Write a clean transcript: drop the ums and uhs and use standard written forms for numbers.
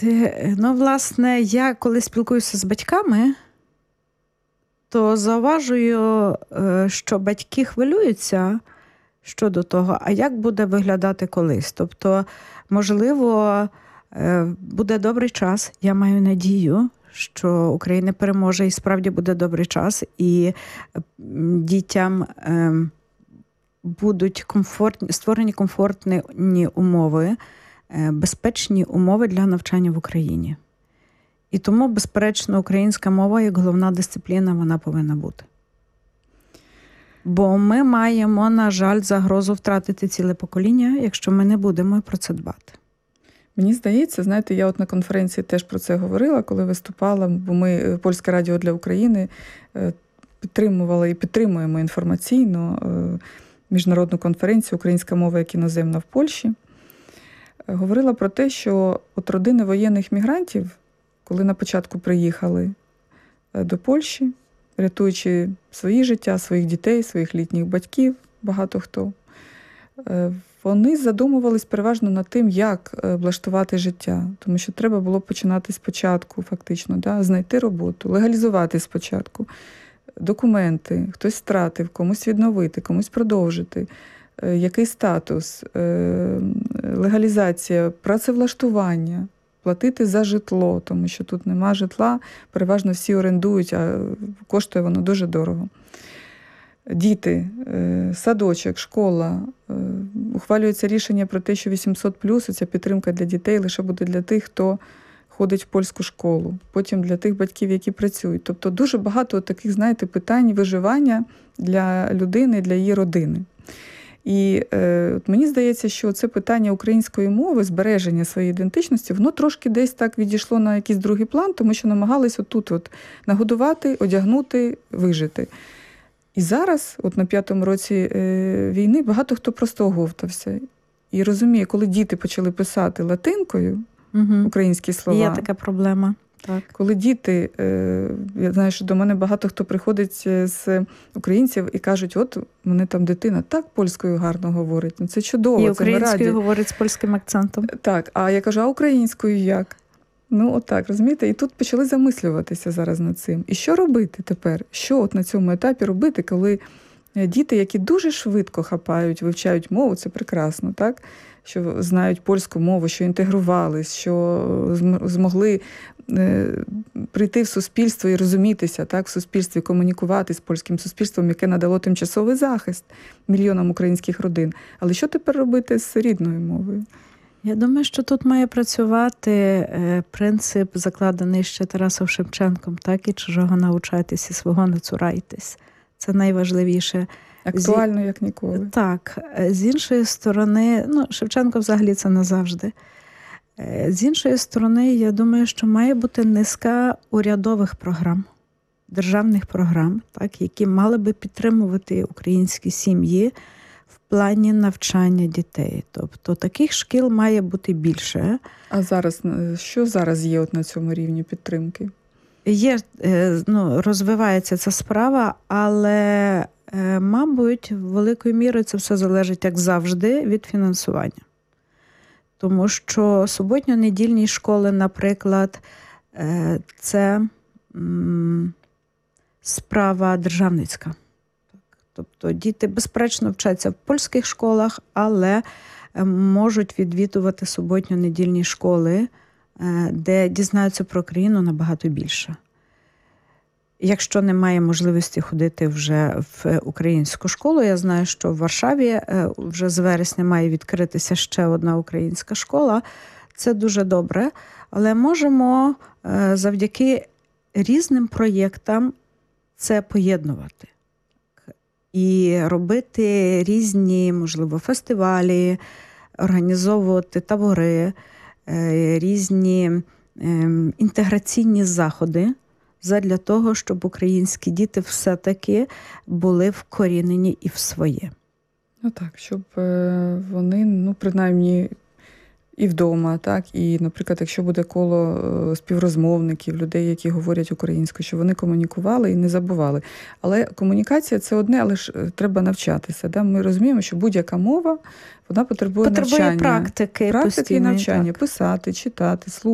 сказати? Ну, власне, я коли спілкуюся з батьками, то зауважую, що батьки хвилюються щодо того, а як буде виглядати колись. Тобто, можливо, буде добрий час, я маю надію, що Україна переможе і справді буде добрий час, і дітям будуть створені комфортні умови, безпечні умови для навчання в Україні. І тому, безперечно, українська мова як головна дисципліна, вона повинна бути. Бо ми маємо, на жаль, загрозу втратити ціле покоління, якщо ми не будемо про це дбати. Мені здається, знаєте, я от на конференції теж про це говорила, коли виступала, бо ми, Польське радіо для України, підтримували і підтримуємо інформаційно міжнародну конференцію «Українська мова як іноземна в Польщі». Говорила про те, що от родини воєнних мігрантів, коли на початку приїхали до Польщі, рятуючи свої життя, своїх дітей, своїх літніх батьків, багато хто, вони задумувались переважно над тим, як влаштувати життя. Тому що треба було починати спочатку, фактично, да? Знайти роботу, легалізувати спочатку документи, хтось втратив, комусь відновити, комусь продовжити, який статус, легалізація, працевлаштування, платити за житло, тому що тут нема житла, переважно всі орендують, а коштує воно дуже дорого. Діти, садочок, школа. Ухвалюється рішення про те, що 800+, ця підтримка для дітей лише буде для тих, хто ходить в польську школу. Потім для тих батьків, які працюють. Тобто дуже багато таких, знаєте, питань виживання для людини, для її родини. І от мені здається, що це питання української мови, збереження своєї ідентичності, воно трошки десь так відійшло на якийсь другий план, тому що намагались отут нагодувати, одягнути, вижити. І зараз, от на 5-му році війни, багато хто просто оговтався. І розуміє, коли діти почали писати латинкою українські слова. Є така проблема. Так. Коли діти, я знаю, що до мене багато хто приходить з українців і кажуть, от мене там дитина так польською гарно говорить, ну це чудово, і це українською говорить з польським акцентом. Так, а я кажу, а українською як? Ну, отак, розумієте? І тут почали замислюватися зараз над цим. І що робити тепер? Що от на цьому етапі робити, коли діти, які дуже швидко хапають, вивчають мову, це прекрасно, так? Що знають польську мову, що інтегрувались, що змогли прийти в суспільство і розумітися, так, в суспільстві, комунікувати з польським суспільством, яке надало тимчасовий захист мільйонам українських родин. Але що тепер робити з рідною мовою? Я думаю, що тут має працювати принцип, закладений ще Тарасом Шевченком, так, і чужого навчайтесь, і свого не цурайтесь. Це найважливіше. Актуально, як ніколи. Так. З іншої сторони, Шевченко взагалі це назавжди. З іншої сторони, я думаю, що має бути низка урядових програм, державних програм, так, які мали би підтримувати українські сім'ї в плані навчання дітей. Тобто таких шкіл має бути більше. А зараз, що зараз є от на цьому рівні підтримки? Є, розвивається ця справа, але, мабуть, великою мірою це все залежить, як завжди, від фінансування. Тому що суботньо-недільні школи, наприклад, це справа державницька. Тобто діти, безперечно, вчаться в польських школах, але можуть відвідувати суботньо-недільні школи, де дізнаються про країну набагато більше. Якщо немає можливості ходити вже в українську школу, я знаю, що в Варшаві вже з вересня має відкритися ще одна українська школа. Це дуже добре, але можемо завдяки різним проєктам це поєднувати. І робити різні, можливо, фестивалі, організовувати табори, різні інтеграційні заходи задля того, щоб українські діти все-таки були вкорінені і в своє. Ну так, щоб вони, принаймні, і вдома, так, і, наприклад, якщо буде коло співрозмовників, людей, які говорять українською, щоб вони комунікували і не забували. Але комунікація – це одне, але ж треба навчатися. Да? Ми розуміємо, що будь-яка мова, вона потребує навчання. Практики і навчання, так. Писати, читати, слухати.